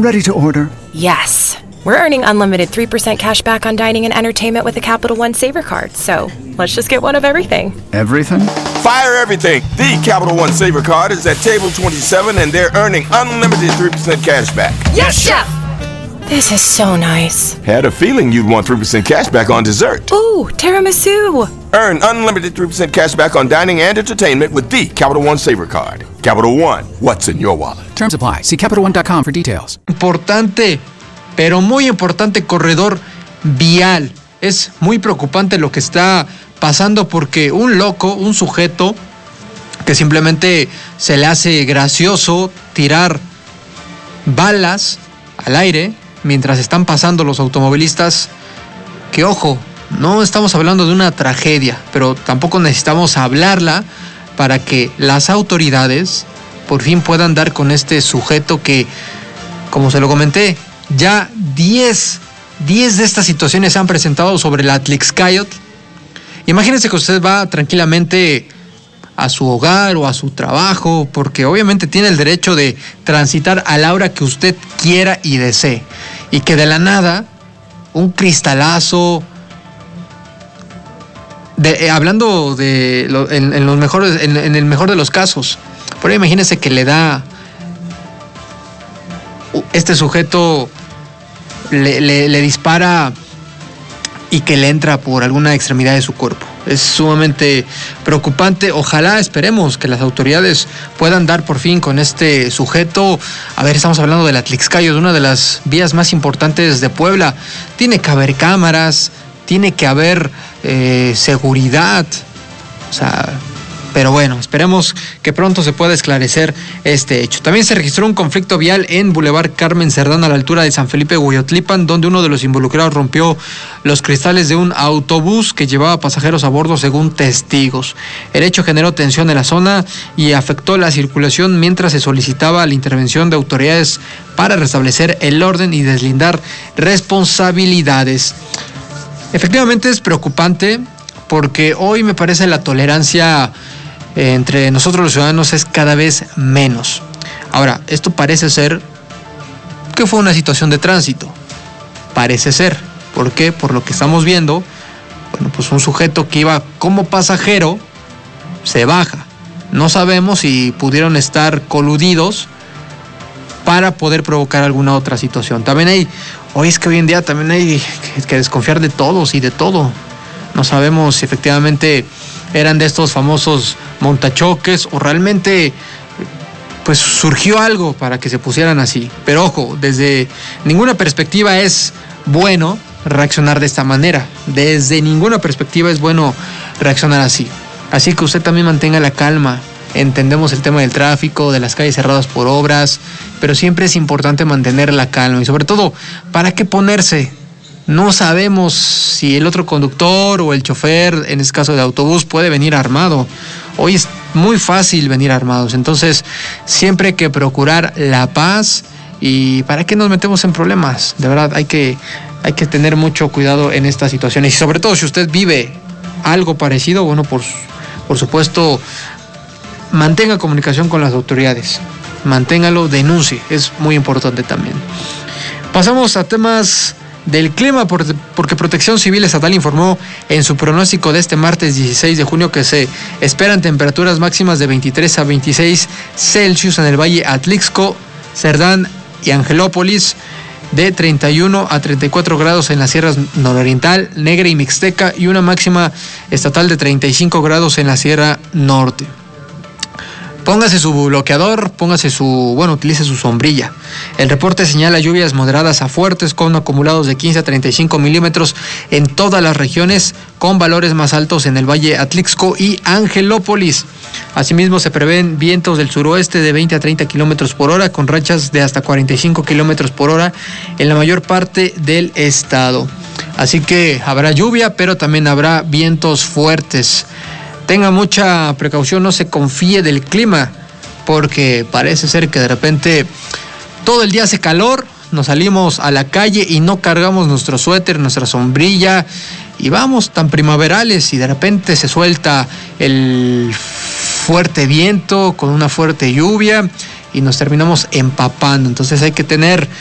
Ready to order. Yes. We're earning unlimited 3% cash back on dining and entertainment with the Capital One Savor Card, so let's just get one of everything. Everything? Fire everything! The Capital One Savor Card is at table 27 and they're earning unlimited 3% cash back. Yes, Chef! This is so nice. Had a feeling you'd want 3% cash back on dessert. Ooh, tiramisu! Earn unlimited 3% cash back on dining and entertainment with the Capital One Savor Card. Capital One, what's in your wallet? Terms apply. See CapitalOne.com for details. Importante, pero muy importante, corredor vial. Es muy preocupante lo que está pasando porque un loco, un sujeto que simplemente se le hace gracioso tirar balas al aire mientras están pasando los automovilistas, que ojo, no estamos hablando de una tragedia, pero tampoco necesitamos hablarla para que las autoridades por fin puedan dar con este sujeto que, como se lo comenté, ya 10 de estas situaciones se han presentado sobre la Atlixcáyotl. Imagínense que usted va tranquilamente a su hogar o a su trabajo, porque obviamente tiene el derecho de transitar a la hora que usted quiera y desee, y que de la nada un cristalazo, hablando de en el mejor de los casos, por ahí imagínense que le da este sujeto, le dispara y que le entra por alguna extremidad de su cuerpo. Es sumamente preocupante. Ojalá, esperemos que las autoridades puedan dar por fin con este sujeto. A ver, estamos hablando de la Atlixcáyotl, de una de las vías más importantes de Puebla. Tiene que haber cámaras, tiene que haber seguridad. O sea, pero bueno, esperemos que pronto se pueda esclarecer este hecho. También se registró un conflicto vial en Boulevard Carmen Cerdán a la altura de San Felipe Hueyotlipan, donde uno de los involucrados rompió los cristales de un autobús que llevaba pasajeros a bordo, según testigos. El hecho generó tensión en la zona y afectó la circulación mientras se solicitaba la intervención de autoridades para restablecer el orden y deslindar responsabilidades. Efectivamente es preocupante porque hoy me parece la tolerancia entre nosotros los ciudadanos es cada vez menos. Ahora, esto parece ser que fue una situación de tránsito. Parece ser. ¿Por qué? Por lo que estamos viendo, bueno, pues un sujeto que iba como pasajero se baja. No sabemos si pudieron estar coludidos para poder provocar alguna otra situación. También es que hoy en día también hay que desconfiar de todos y de todo. No sabemos si efectivamente eran de estos famosos montachoques o realmente pues surgió algo para que se pusieran así. Pero ojo, desde ninguna perspectiva es bueno reaccionar de esta manera. Desde ninguna perspectiva es bueno reaccionar así. Así que usted también mantenga la calma. Entendemos el tema del tráfico, de las calles cerradas por obras, pero siempre es importante mantener la calma y sobre todo, ¿para qué ponerse? No sabemos si el otro conductor o el chofer, en este caso de autobús, puede venir armado. Hoy es muy fácil venir armados, entonces siempre hay que procurar la paz. ¿Y para qué nos metemos en problemas? De verdad, hay que tener mucho cuidado en estas situaciones. Y sobre todo, si usted vive algo parecido, bueno, por supuesto, mantenga comunicación con las autoridades. Manténgalo, denuncie. Es muy importante también. Pasamos a temas del clima, porque Protección Civil Estatal informó en su pronóstico de este martes 16 de junio que se esperan temperaturas máximas de 23 a 26 Celsius en el Valle Atlixco, Cerdán y Angelópolis, de 31 a 34 grados en las sierras nororiental, Negra y Mixteca, y una máxima estatal de 35 grados en la Sierra Norte. Póngase su bloqueador, utilice su sombrilla. El reporte señala lluvias moderadas a fuertes con acumulados de 15 a 35 milímetros en todas las regiones, con valores más altos en el Valle Atlixco y Angelópolis. Asimismo, se prevén vientos del suroeste de 20 a 30 kilómetros por hora, con rachas de hasta 45 kilómetros por hora en la mayor parte del estado. Así que habrá lluvia, pero también habrá vientos fuertes. Tenga mucha precaución, no se confíe del clima, porque parece ser que de repente todo el día hace calor, nos salimos a la calle y no cargamos nuestro suéter, nuestra sombrilla, y vamos tan primaverales y de repente se suelta el fuerte viento con una fuerte lluvia y nos terminamos empapando. Entonces hay que tener